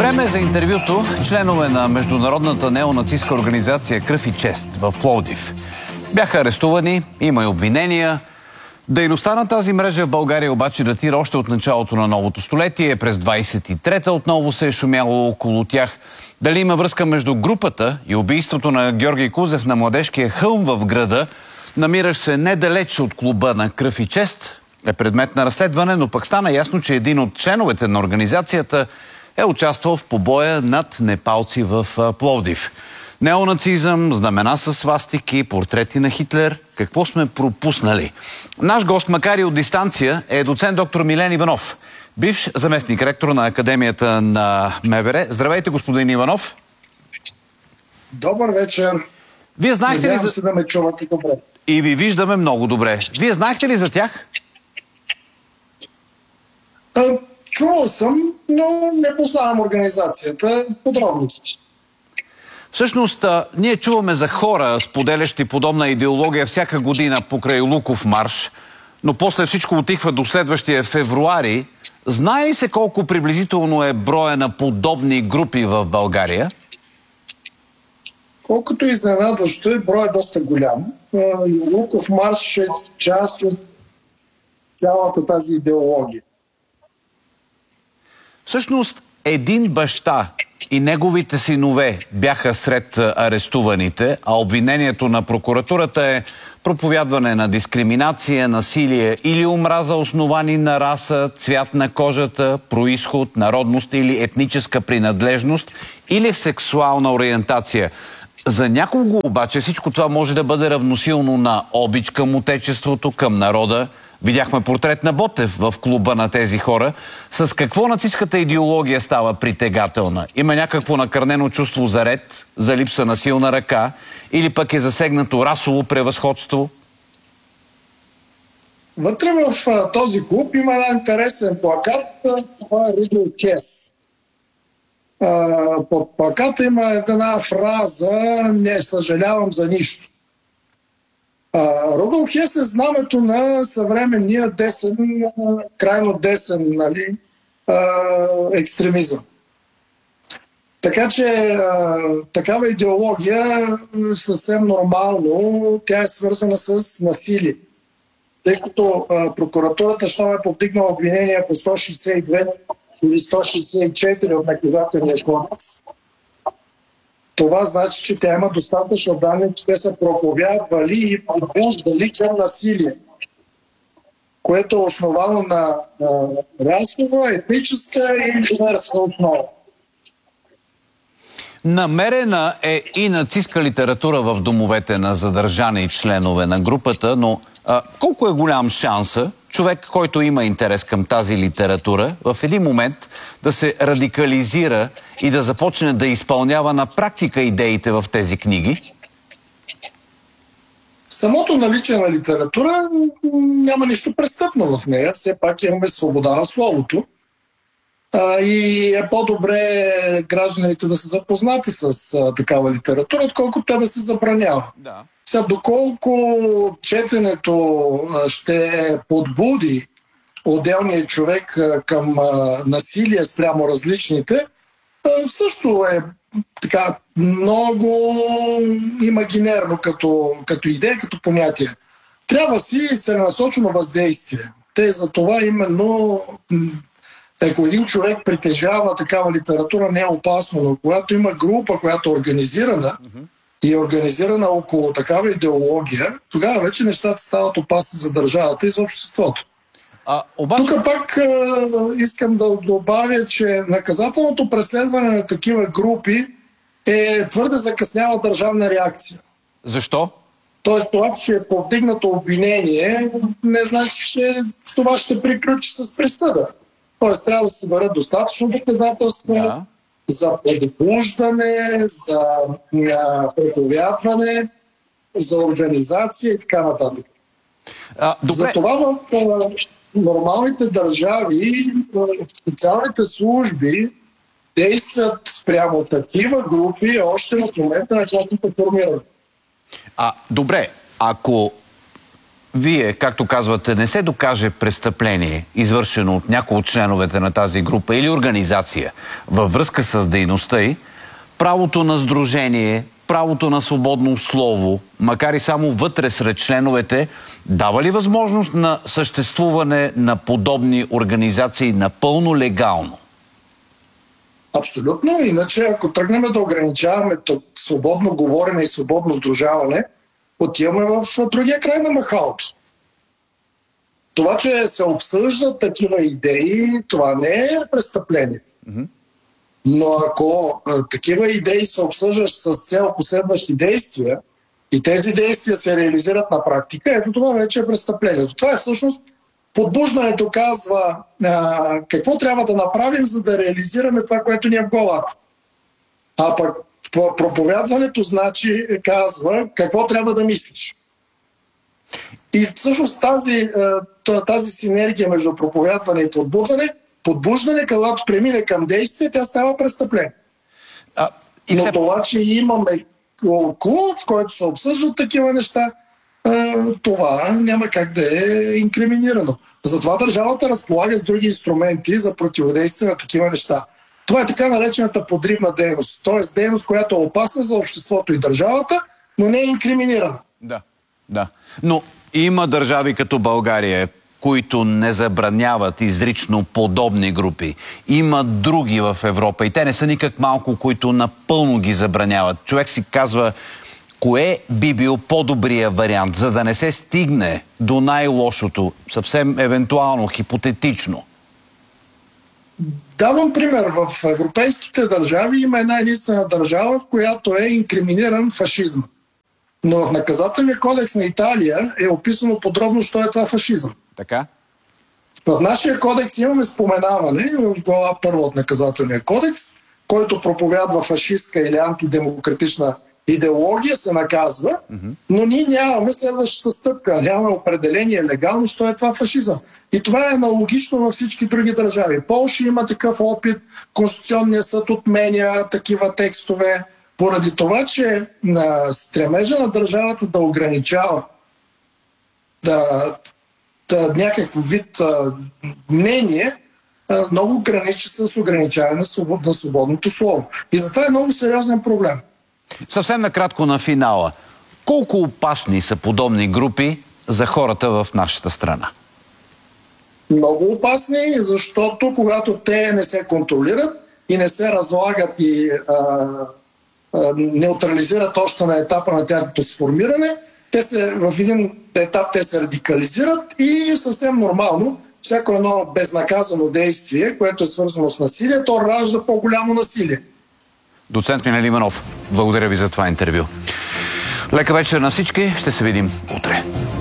Време за интервюто. Членове на международната неонацистска организация Кръв и чест в Пловдив бяха арестувани, има и обвинения. Дейността на тази мрежа в България обаче датира още от началото на новото столетие. През 23-та отново се е шумяло около тях. Дали има връзка между групата и убийството на Георги Кузев на Младежкия хълм в града, намиращ се недалеч от клуба на Кръв и чест, е предмет на разследване, но пък стана ясно, че един от членовете на организацията е участвал в побоя над непалци в Пловдив. Неонацизъм, знамена с свастики, портрети на Хитлер. Какво сме пропуснали? Наш гост, макар и от дистанция, е доцент доктор Милен Иванов, бивш заместник ректор на Академията на МВР. Здравейте, господин Иванов. Добър вечер. Вие знаехте ли се да ме чувате добре? И ви виждаме много добре. Вие знаехте ли за тях? Чувал съм, но не познавам организацията. Подробности. Всъщност, ние чуваме за хора, споделящи подобна идеология всяка година покрай Луков марш, но после всичко отихва до следващия февруари. Знае ли се колко приблизително е броя на подобни групи в България? Колкото изненадващо е, броя е доста голям. Луков марш е част от цялата тази идеология. Всъщност, един баща и неговите синове бяха сред арестуваните, а обвинението на прокуратурата е проповядване на дискриминация, насилие или омраза, основани на раса, цвят на кожата, произход, народност или етническа принадлежност или сексуална ориентация. За някого обаче всичко това може да бъде равносилно на обич към отечеството, към народа. Видяхме портрет на Ботев в клуба на тези хора. С какво нацистката идеология става притегателна? Има някакво накърнено чувство за ред, за липса на силна ръка или пък е засегнато расово превъзходство? Вътре в този клуб има един интересен плакат. Това е Рудолф Хес. Под плаката има една фраза: "Не съжалявам за нищо". Рудолф Хес е знамето на съвременния десен, крайно десен, екстремизъм. Така че такава идеология съвсем нормално, тя е свързана с насилие. Тъй като прокуратурата ще е повдигнала обвинения по 162 или 164 от наказателния кодекс, това значи, че тя има достатъчно данни, че те са проповядвали и подбуждали към насилие, което е основано на расова, етническа и верска основа. Намерена е и нацистка литература в домовете на задържани членове на групата, но колко е голям шанса човек, който има интерес към тази литература, в един момент да се радикализира и да започне да изпълнява на практика идеите в тези книги? Самото наличие на литература няма нищо престъпно в нея. Все пак имаме свобода на словото. И е по-добре гражданите да са запознати с такава литература, отколкото те да се забранява. Да. Сега, доколко четенето ще подбуди отделния човек към насилие спрямо различните, също е така много имагинерно като идея, като понятие. Трябва си целенасочено въздействие. Те за това именно, ако един човек притежава такава литература, не е опасно, но когато има група, която е организирана, и е организирана около такава идеология, тогава вече нещата стават опасни за държавата и за обществото. Тук пак искам да добавя, че наказателното преследване на такива групи е твърде закъсняла държавна реакция. Защо? Тоест това, че е повдигнато обвинение, не значи, че това ще приключи с присъда. Тоест трябва да се бъдат достатъчно доказателства, за подбуждане, за проповядване, за организация и така нататък. Затова в нормалните държави специалните служби действат спрямо такива групи още в момента на тяхното формиране. Добре, ако вие, както казвате, не се докаже престъпление, извършено от някои от членовете на тази група или организация във връзка с дейността й, правото на сдружение, правото на свободно слово, макар и само вътре сред членовете, дава ли възможност на съществуване на подобни организации напълно легално? Абсолютно. Иначе, ако тръгнем да ограничаваме свободно говорене и свободно сдружаване, отиваме в другия край на махалото. Това, че се обсъждат такива идеи, това не е престъпление. Но ако такива идеи се обсъждат с цел последващи действия и тези действия се реализират на практика, ето това вече е престъплението. Това е всъщност подбуждането казва какво трябва да направим, за да реализираме това, което ни е в главата. А пък проповядването казва какво трябва да мислиш. И всъщност тази синергия между проповядване и подбуждане, когато премине към действие, тя става престъпление. Но това, че имаме клуб, в който се обсъждат такива неща, това няма как да е инкриминирано. Затова държавата разполага с други инструменти за противодействие на такива неща. Това е така наречената подривна дейност. Тоест дейност, която е опасна за обществото и държавата, но не е инкриминирана. Да. Но има държави като България, които не забраняват изрично подобни групи. Има други в Европа и те не са никак малко, които напълно ги забраняват. Човек си казва, кое би бил по-добрия вариант, за да не се стигне до най-лошото, съвсем евентуално, хипотетично? Давам пример. В европейските държави има една единствена държава, в която е инкриминиран фашизъм. Но в наказателния кодекс на Италия е описано подробно, що е това фашизъм. Така? В нашия кодекс имаме споменаване в глава 1 от наказателния кодекс, който проповядва фашистска или антидемократична идеология, се наказва, но ние нямаме следващата стъпка. Нямаме определение легално, що е това фашизъм. И това е аналогично във всички други държави. Полша има такъв опит, Конституционният съд отменя такива текстове, поради това, че стремежа на държавата да ограничава някакво вид мнение, много граничи с ограничаване на свободното слово. И затова е много сериозен проблем. Съвсем накратко на финала. Колко опасни са подобни групи за хората в нашата страна? Много опасни, защото когато те не се контролират и не се разлагат и неутрализират още на етапа на тяхното сформиране, в един етап те се радикализират и съвсем нормално всяко едно безнаказано действие, което е свързано с насилие, то ражда по-голямо насилие. Доцент Минел Иванов, благодаря ви за това интервю. Лека вечер на всички, ще се видим утре.